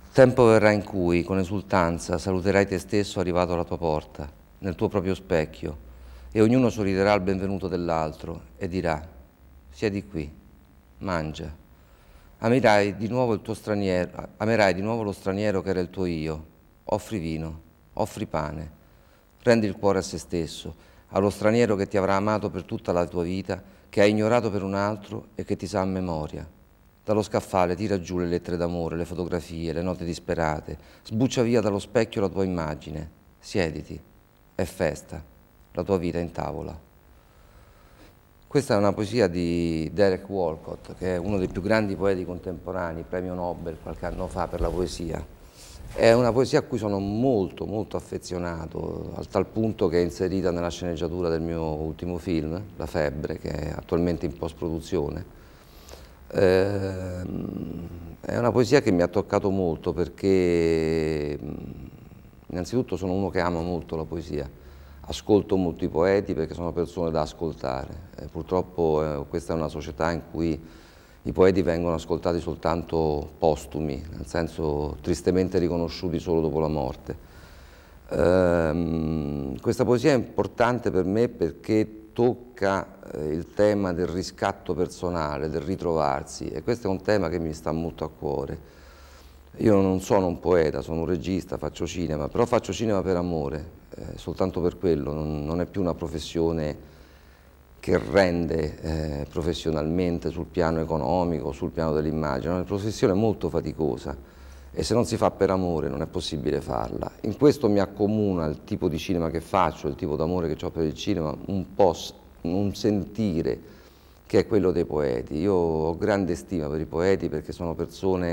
Tempo verrà in cui, con esultanza, saluterai te stesso arrivato alla tua porta, nel tuo proprio specchio, e ognuno sorriderà al benvenuto dell'altro e dirà: siedi qui, mangia. Amerai di nuovo amerai di nuovo lo straniero che era il tuo io. Offri vino, offri pane, rendi il cuore a se stesso, allo straniero che ti avrà amato per tutta la tua vita, che hai ignorato per un altro e che ti sa a memoria. Dallo scaffale tira giù le lettere d'amore, le fotografie, le note disperate, sbuccia via dallo specchio la tua immagine. Siediti, è festa, la tua vita è in tavola. Questa è una poesia di Derek Walcott, che è uno dei più grandi poeti contemporanei, premio Nobel qualche anno fa per la poesia. È una poesia a cui sono molto, molto affezionato, al tal punto che è inserita nella sceneggiatura del mio ultimo film, La febbre, che è attualmente in post-produzione. È una poesia che mi ha toccato molto perché innanzitutto sono uno che ama molto la poesia, ascolto molti poeti perché sono persone da ascoltare. Purtroppo questa è una società in cui i poeti vengono ascoltati soltanto postumi, nel senso tristemente riconosciuti solo dopo la morte. Questa poesia è importante per me perché tocca il tema del riscatto personale, del ritrovarsi, e questo è un tema che mi sta molto a cuore. Io non sono un poeta, sono un regista, faccio cinema, però faccio cinema per amore, soltanto per quello, non è più una professione che rende professionalmente sul piano economico, sul piano dell'immagine, è una professione molto faticosa e se non si fa per amore non è possibile farla. In questo mi accomuna il tipo di cinema che faccio, il tipo d'amore che ho per il cinema, un po' un sentire che è quello dei poeti. Io ho grande stima per i poeti perché sono persone